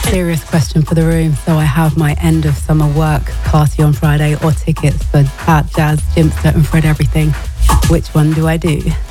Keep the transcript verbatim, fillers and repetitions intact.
serious question for the room. So I have my end of summer work party on Friday or tickets for Pat, Jazz, Jimster and Fred Everything. Which one do I do?